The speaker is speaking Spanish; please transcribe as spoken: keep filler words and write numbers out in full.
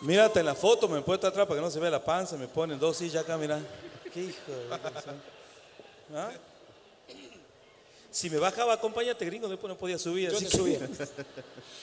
Mírate en la foto, me puesto atrás para que no se vea la panza, me ponen dos sillas acá, mira. Qué hijo de... ¿Ah? Si me bajaba, acompáñate, gringo, después no podía subir. Yo Así te que... subía.